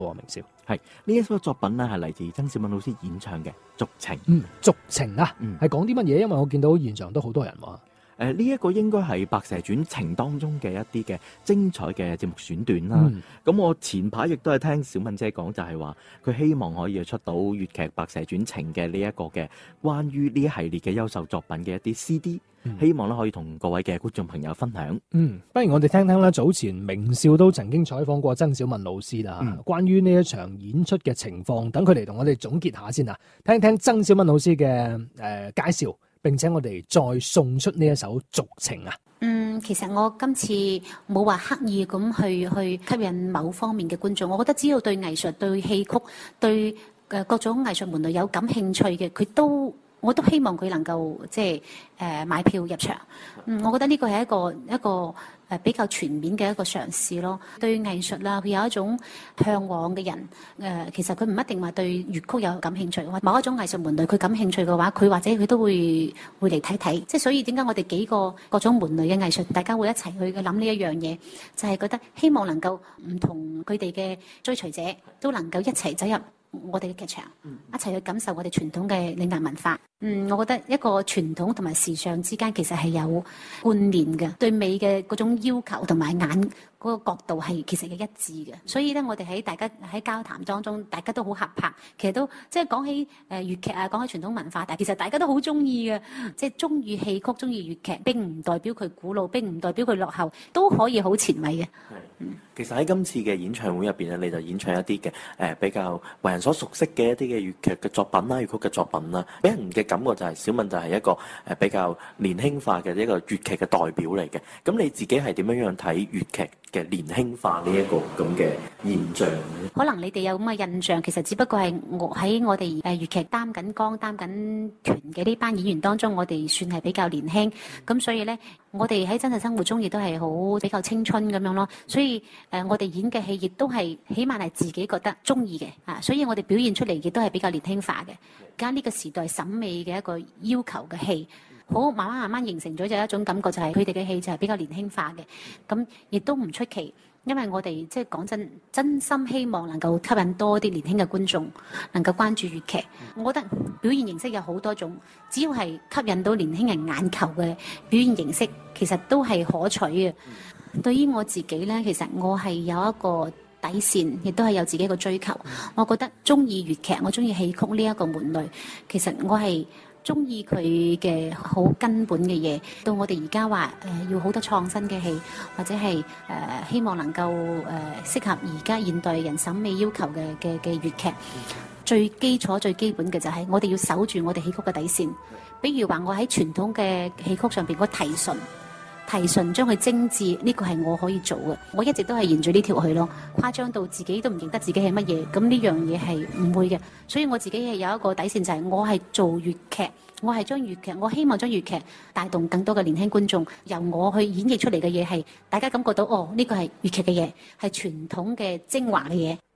明少係呢一首作品咧，係嚟自曾小敏老師演唱嘅《續情》。 續情啊，係講啲乜嘢？因為我見到現場都好多人話。 呢一個應該係《白蛇傳情》當中嘅一啲嘅精彩嘅節目選段啦。咁我前排亦都係聽小敏姐講，就係話佢希望可以出到粵劇《白蛇傳情》嘅呢一個嘅關於呢一系列嘅優秀作品嘅一啲 CD，希望咧可以同各位嘅觀眾朋友分享。 不如我哋聽聽啦。早前明少都曾經採訪過曾小敏老師啦，關於呢一場演出嘅情況，等佢嚟同我哋總結下先啊。聽聽曾小敏老師嘅介紹。並且我哋再送出呢一首續情啊。 其實我今次冇話刻意咁去吸引某方面嘅觀眾，我覺得只要對藝術、對戲曲、對各種藝術門類有感興趣嘅，我都希望佢能夠即係買票入場。我覺得呢個係一個比較全面嘅一個嘗試咯。對藝術啦，佢有一種向往嘅人，其實佢唔一定話對粵曲有感興趣，或某一種藝術門類佢感興趣嘅話，佢或者佢都會嚟睇睇。即係所以點解我哋幾個各種門類嘅藝術，大家會一齊去諗呢一樣嘢，就係覺得希望能夠唔同佢哋嘅追隨者都能夠一齊走入我哋嘅劇場，一齊去感受我哋傳統嘅嶺南文化。我覺得一個傳統同埋時尚之間其實係有關聯嘅，對美嘅嗰種要求同埋眼嗰個角度係其實係一致嘅。所以咧，我哋喺大家喺交談當中，大家都好合拍。其實都即係講起粵劇啊，講起傳統文化，但其實大家都好中意嘅，即係中意戲曲、中意粵劇，並唔代表佢古老，並唔代表佢落後，都可以好前衛嘅。 其實喺今次嘅演唱會入邊咧，你就演唱一啲嘅比較為人所熟悉嘅一啲嘅粵劇嘅作品啦、粵曲嘅作品啦，俾人嘅感覺就係小敏就係一個比較年輕化嘅一個粵劇嘅代表嚟嘅。咁你自己係點樣樣睇粵劇嘅年輕化呢一個咁嘅現象咧？ 可能你哋有咁嘅印象，其實只不過係我哋粵劇擔緊綱、擔緊團嘅呢班演員當中，我哋算係比較年輕。咁所以呢，我哋喺真實生活中亦都係好比較青春咁樣咯。所以我哋演嘅戲亦都係起碼係自己覺得中意嘅啊。所以我哋表現出嚟亦都係比較年輕化嘅。而家呢個時代審美嘅一個要求嘅戲，好慢慢形成咗就一種感覺，就係佢哋嘅戲就係比較年輕化嘅。咁亦都唔出奇，因為我哋即係講真心希望能夠吸引多啲年輕嘅觀眾能夠關注粵劇。我覺得表現形式有好多種，只要係吸引到年輕人眼球嘅表現形式，其實都係可取嘅。對於我自己呢，其實我係有一個底線，亦都係有自己一個追求。我覺得中意粵劇，我中意戲曲呢一個門類，其實我係中意佢嘅好根本嘅嘢。到我哋而家話要好多創新嘅戲，或者係希望能夠適合而家現代人審美要求嘅粵劇，最基礎最基本嘅就係我哋要守住我哋戲曲嘅底線。比如話我喺傳統嘅戲曲上邊個提純將佢精緻，呢個係我可以做嘅。我一直都係沿住呢條去咯，誇張到自己都唔認得自己係乜嘢，咁呢樣嘢係唔會嘅。所以我自己係有一個底線，就係我係做粵劇，我係將粵劇，我希望將粵劇帶動更多嘅年輕觀眾，由我去演繹出嚟嘅嘢係大家感覺到，哦，呢個係粵劇嘅嘢，係傳統嘅精華嘅嘢。